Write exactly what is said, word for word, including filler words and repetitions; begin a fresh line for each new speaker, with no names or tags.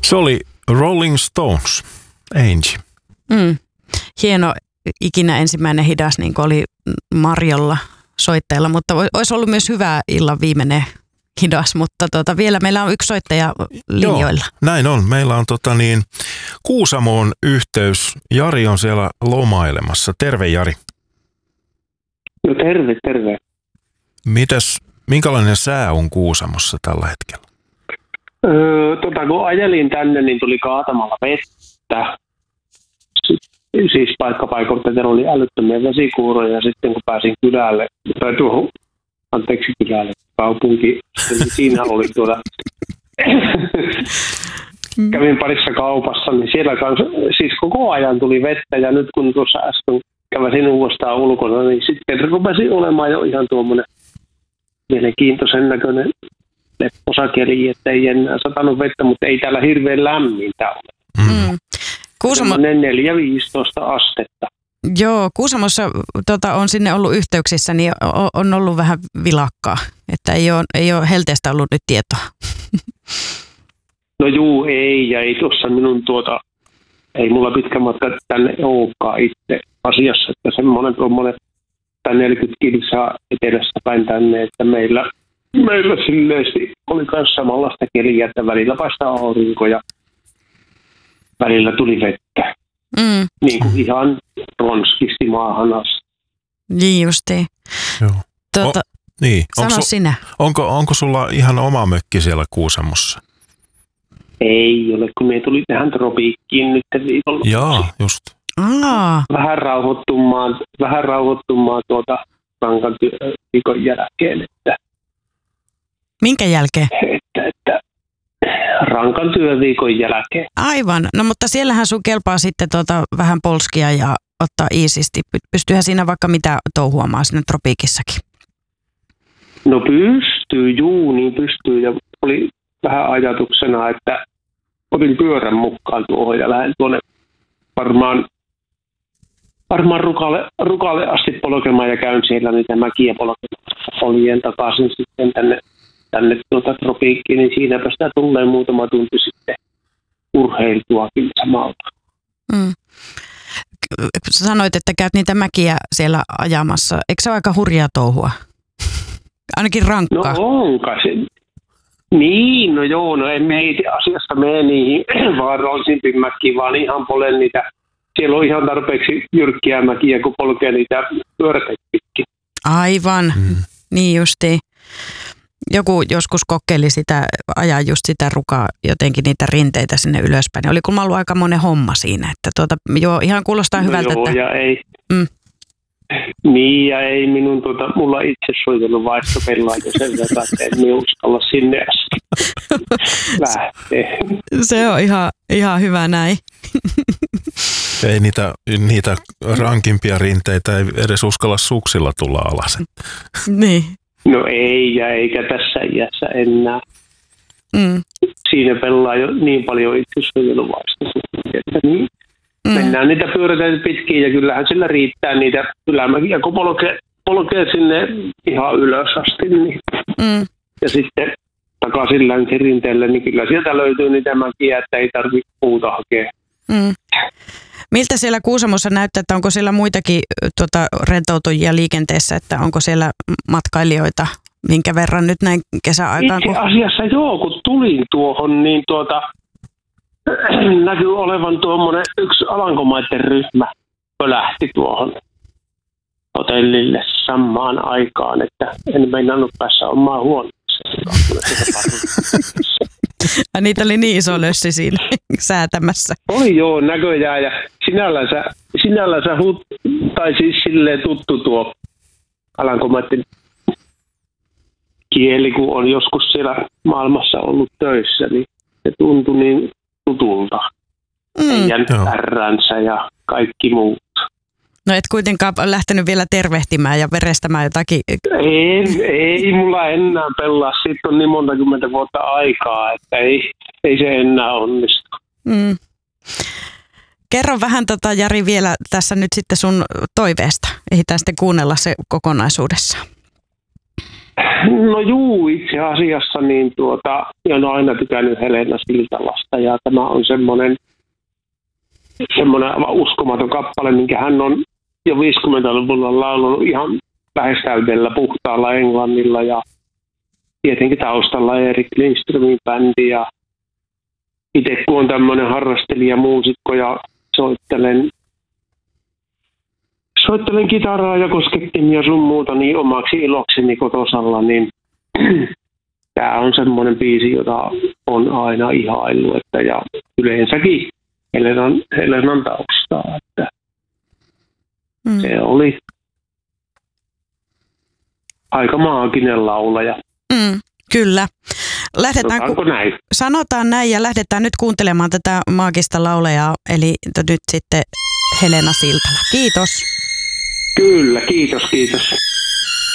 Se oli Rolling Stones, Angie.
Mm. Hieno ikinä ensimmäinen hidas, niin kuin oli Marjolla soittajalla, mutta olisi ollut myös hyvä illan viimeinen hidas, mutta tota, vielä meillä on yksi soittaja linjoilla.
Joo, näin on. Meillä on tota niin, Kuusamoon yhteys. Jari on siellä lomailemassa. Terve, Jari.
No terve, terve.
Mitäs, minkälainen sää on Kuusamossa tällä hetkellä?
Öö, tota, kun ajelin tänne, niin tuli kaatamalla vettä. Siis paikkapaikoilta teillä oli älyttömiä vesikuuroja, ja sitten kun pääsin kylälle, tai tuohon, anteeksi kylälle, kaupunki, niin siinä oli tuolla, kävin parissa kaupassa, niin siellä kanssa, siis koko ajan tuli vettä, ja nyt kun tuossa äsken käväsin uudestaan ulkona, niin sitten rupesin olemaan jo ihan tuommoinen mielenkiintoisen näköinen lepposakeli, että ei enää satanut vettä, mutta ei täällä hirveän lämmintä ole.
Mm. Kuusamo...
neljä viisitoista astetta.
Joo, Kuusamossa tota, on sinne ollut yhteyksissä, niin on ollut vähän vilakkaa, että ei ole, ei ole helteestä ollut nyt tietoa.
No juu, ei, ja ei tuossa minun tuota, ei mulla pitkä matka tänne olekaan itse asiassa, että semmoinen tuommoinen tai neljäkymmentä kilsaa etelästä päin tänne, että meillä, meillä silleesti oli myös samanlaista keliä, että välillä paistaa aurinko ja välillä tuli vettä.
Mm.
Niin kuin ihan ronskisti maahan asti.
Niin justiin.
Joo.
Tuota,
o, niin.
sano
onko,
sinä.
Onko, onko sulla ihan oma mökki siellä Kuusamossa?
Ei ole, kun me tuli tähän tropiikkiin nyt viikolla.
Jaa, just.
Aa.
Vähän rauhoittumaan, vähän rauhoittumaan tuota rankan viikon jälkeen. Että,
minkä jälkeen?
Että, että rankan työviikon jälkeen.
Aivan. No mutta siellähän sun kelpaa sitten tuota vähän polskia ja ottaa iisisti. Pystyyhän siinä vaikka mitä touhuamaan sinne tropiikissakin?
No pystyy, juu, niin pystyy. Ja oli vähän ajatuksena, että otin pyörän mukaan tuohon ja lähden tuonne varmaan, varmaan rukalle, rukalle asti polkemaan ja käyn siellä niitä mäkiä polkemaan poljen takaisin sitten tänne, tänne tuota tropiikkiin, niin siinäpä sitä tulee muutama tunti sitten urheiltuakin samalta.
Mm. Sanoit, että käyt niitä mäkiä siellä ajamassa. Eikö se ole aika hurjaa touhua? Ainakin rankkaa.
No onka se. Niin, no joo, no emme itse asiasta mene niihin vaarallisimpiin mäkiin, vaan ihan polen niitä. Siellä on ihan tarpeeksi jyrkkiä mäkiä, kun polkee niitä pyöräteitä pitkin.
Aivan, mm. niin justiin. Joku joskus kokeili sitä, ajaa just sitä rukaa, jotenkin niitä rinteitä sinne ylöspäin. Oli kun ollut aika monen homma siinä, että tuota, joo, ihan kuulostaa
no
hyvältä.
Joo,
että...
ja ei.
Mm.
Niin, ja ei minun, tuota, mulla itse suojellut vaihtopelaa jo sen verran, että en uskalla sinne asti lähteä.
Se on ihan, ihan hyvä näin.
Ei niitä, niitä rankimpia rinteitä ei edes uskalla suksilla tulla alas.
Niin.
No ei, ja eikä tässä iässä enää.
Mm.
Siinä pelaa jo niin paljon itse suojellut että niin. Mm. Mennään niitä pyöräteitä pitkin ja kyllähän sillä riittää niitä ylämäkiä, kun polkee, polkee sinne ihan ylös asti. Niin.
Mm.
Ja sitten takaisin länsirinteelle, niin kyllä sieltä löytyy niitä mäkiä, että ei tarvitse puuta hakea.
Mm. Miltä siellä Kuusamossa näyttää, että onko siellä muitakin tuota, rentoutujia liikenteessä, että onko siellä matkailijoita, minkä verran nyt näin kesäaikaan?
Itse asiassa kun... joo, kun tulin tuohon, niin tuota... näkyy olevan tuommoinen yksi Alankomaiden ryhmä pölähti tuohon hotellille samaan aikaan, että en meinannut päässä omaa huoneeseen.
Niitä oli niin iso lössi siinä säätämässä.
Oli joo, näköjään ja sinällänsä, sinällänsä hut, tai siis silleen tuttu tuo Alankomaiden kieli, kun on joskus siellä maailmassa ollut töissä, niin se tuntui niin tutulta. Mm. Heidän ärränsä ja kaikki muut.
No et kuitenkaan lähtenyt vielä tervehtimään ja verestämään jotakin?
Ei, ei mulla enää pelaa. Siitä on niin monta kymmentä vuotta aikaa, että ei, ei se enää onnistu.
Mm. Kerro vähän, tota, Jari, vielä tässä nyt sitten sun toiveesta. Ehditään sitten kuunnella se kokonaisuudessaan.
No juu, itse asiassa niin tuota, olen aina tykännyt Helena Siltalasta ja tämä on semmoinen, semmoinen aivan uskomaton kappale, minkä hän on jo viisikymmentäluvulla laulunut ihan lähes täydellä puhtaalla englannilla ja tietenkin taustalla Erik Lindströmin bändi ja itse kun on tämmöinen harrastelija, muusikko ja soittelen, soittelen kitaraa ja koskettimia sun muuta niin omaksi ilokseni kotosalla, niin tämä on semmoinen biisi, jota on aina ihaillut, että ja yleensäkin Helenan, Helenan taustaa, että mm. se oli aika maaginen laulaja.
Mm, kyllä. Lähdetään ku-
näin?
Sanotaan näin ja lähdetään nyt kuuntelemaan tätä maagista laulajaa, eli nyt sitten Helena Siltala. Kiitos.
Kyllä, kiitos, kiitos.